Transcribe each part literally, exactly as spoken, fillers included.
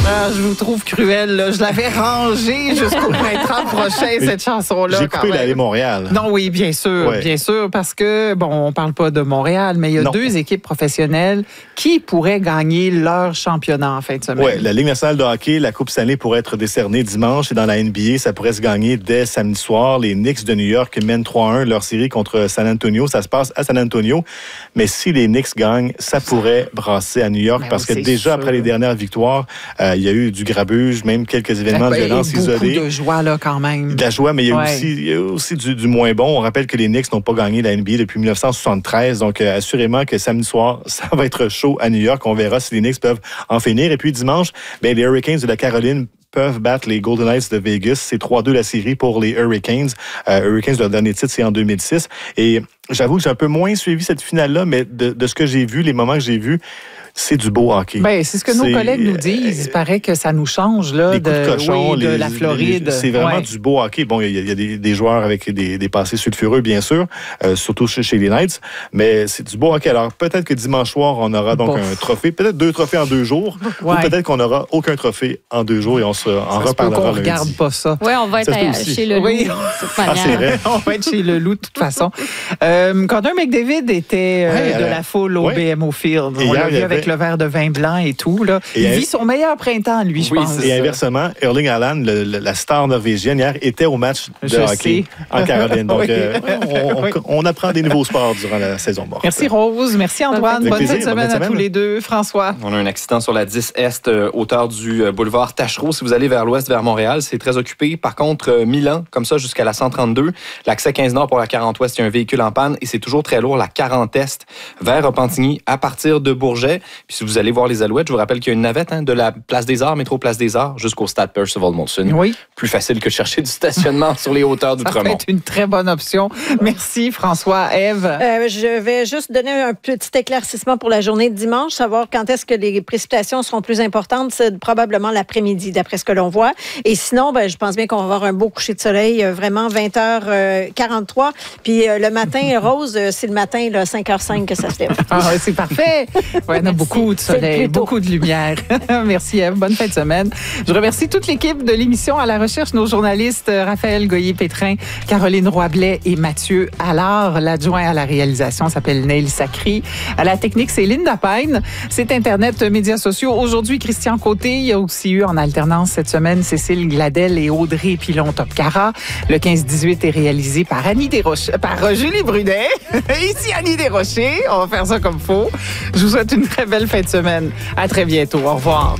Ah, je vous trouve cruel. Là. Je l'avais rangée jusqu'au printemps prochain, cette chanson-là. J'ai coupé l'aller Montréal. Non, oui, bien sûr, ouais. bien sûr, parce que, bon, on parle pas de Montréal, mais il y a non. deux équipes professionnelles qui pourraient gagner leur championnat en fin de semaine. Oui, la Ligue nationale de hockey, la Coupe Stanley pourrait être décernée dimanche et dans la N B A, ça pourrait se gagner dès samedi soir. Les Knicks de New York mènent trois un leur série contre San Antonio. Ça se passe à San Antonio, mais si les Knicks gagnent, ça pourrait brasser à New York ben parce oui, que déjà, sûr. après les dernières victoires, euh, il y a eu du grabuge, même quelques événements de violence isolés. Beaucoup de joie, là, quand même. De la joie, mais il y a ouais. aussi, il y a aussi du, du moins bon. On rappelle que les Knicks n'ont pas gagné la N B A depuis dix-neuf cent soixante-treize, donc euh, assurément que samedi soir, ça va être chaud à New York. On verra si les Knicks peuvent en finir. Et puis dimanche, ben, les Hurricanes de la Caroline peuvent battre les Golden Knights de Vegas. C'est trois deux la série pour les Hurricanes. Euh, Hurricanes, leur dernier titre, c'est en deux mille six. Et j'avoue que j'ai un peu moins suivi cette finale-là, mais de, de ce que j'ai vu, les moments que j'ai vus, c'est du beau hockey. Ben, c'est ce que nos c'est, collègues nous disent. Il paraît que ça nous change là, les coups de, de cochon, oui, les, de la Floride. Les, c'est vraiment ouais. du beau hockey. Bon, il y a, il y a des, des joueurs avec des, des passés sulfureux, bien sûr, euh, surtout chez, chez les Knights, mais c'est du beau hockey. Alors, peut-être que dimanche soir, on aura donc bon. un trophée, peut-être deux trophées en deux jours, ouais. ou peut-être qu'on n'aura aucun trophée en deux jours et on se, en ça reparlera qu'on lundi. regarde pas ça. Oui, on va être à, chez le oui. loup. Ah, c'est vrai. On va être chez le loup, de toute façon. Euh, Connor McDavid était euh, ouais, de la foule au ouais. B M O Field. On l'a vu avec le verre de vin blanc et tout. Là. Il et vit son meilleur printemps, lui, je oui, pense. Et inversement, Erling Haaland, le, le, la star norvégienne, hier, était au match de je hockey sais. en Caroline. Donc, oui. euh, on, oui. on, on apprend des nouveaux sports durant la saison morte. Merci Rose, merci Antoine. Bonne plaisir, fin de semaine, bonne à semaine. tous les deux. François. On a un accident sur la dix Est, euh, hauteur du euh, boulevard Tachereau. Si vous allez vers l'ouest, vers Montréal, c'est très occupé. Par contre, euh, Milan, comme ça, jusqu'à la cent trente-deux. L'accès quinze Nord pour la quarante Ouest, il y a un véhicule en panne et c'est toujours très lourd. La quarante Est, vers Repentigny, à partir de Bourget. Puis si vous allez voir les Alouettes, je vous rappelle qu'il y a une navette hein, de la Place des Arts, métro Place des Arts, jusqu'au stade Percival Molson. Oui. Plus facile que de chercher du stationnement sur les hauteurs d'Outremont. Ça peut être une très bonne option. Merci, François. Ève? Euh, je vais juste donner un petit éclaircissement pour la journée de dimanche, savoir quand est-ce que les précipitations seront plus importantes. C'est probablement l'après-midi, d'après ce que l'on voit. Et sinon, ben, je pense bien qu'on va avoir un beau coucher de soleil, euh, vraiment vingt heures quarante-trois. Puis euh, le matin, Rose, euh, c'est le matin, là, cinq heures cinq que ça se lève. Ah, c'est parfait. Ouais, on a beaucoup de soleil, beaucoup de lumière. Merci, Ève. Bonne fin de semaine. Je remercie toute l'équipe de l'émission à la recherche, nos journalistes Raphaël Goyer-Pétrin, Caroline Roy-Blais et Mathieu Allard. L'adjoint à la réalisation s'appelle Neil Sacry. À la technique, c'est Linda Pine. C'est Internet, médias sociaux. Aujourd'hui, Christian Côté. Il y a aussi eu en alternance cette semaine Cécile Gladel et Audrey Pilon-Topcara. Le quinze dix-huit est réalisé par Annie Desrochers, par Julie Brunet. Ici Annie Desrochers. On va faire ça comme faut. Je vous souhaite une très belle fin de semaine. À très bientôt. Au revoir.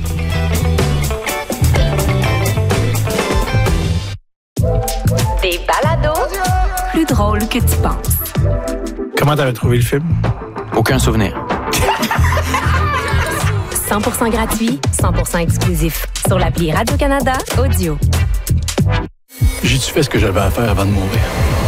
Des balados plus drôles que tu penses. Comment t'avais trouvé le film? Aucun souvenir. cent pour cent gratuit, cent pour cent exclusif. Sur l'appli Radio-Canada Audio. J'ai-tu fait ce que j'avais à faire avant de mourir?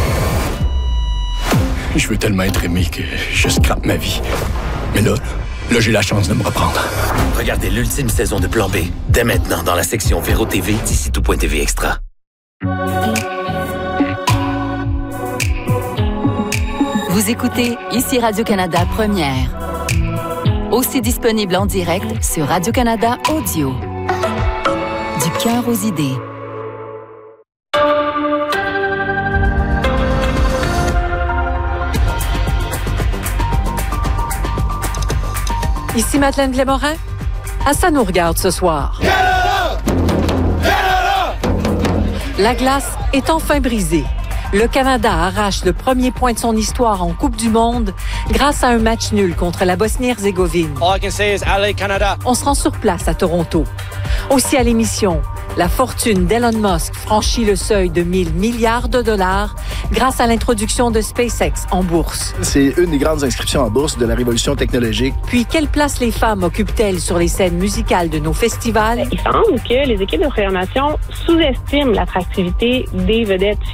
Je veux tellement être aimé que je scrape ma vie. Mais là, là, j'ai la chance de me reprendre. Regardez l'ultime saison de Plan B, dès maintenant dans la section Véro T V d'ici tout point T V Extra. Vous écoutez ici Radio-Canada Première. Aussi disponible en direct sur Radio-Canada Audio. Du cœur aux idées. Ici Madeleine Glémorin. À ça nous regarde ce soir. Canada! Canada! La glace est enfin brisée. Le Canada arrache le premier point de son histoire en Coupe du Monde grâce à un match nul contre la Bosnie-Herzégovine. All I can say is Allez, Canada. On se rend sur place à Toronto. Aussi à l'émission, la fortune d'Elon Musk franchit le seuil de mille milliards de dollars grâce à l'introduction de SpaceX en bourse. C'est une des grandes inscriptions en bourse de la révolution technologique. Puis, quelle place les femmes occupent-elles sur les scènes musicales de nos festivals? Il semble que les équipes de programmation sous-estiment l'attractivité des vedettes